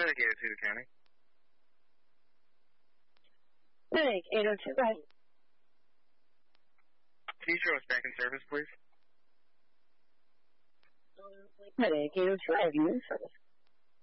Medicaid, Cedar County. Medic 802, go ahead. Can you show us back in service, please? Medic 802, I have you in service.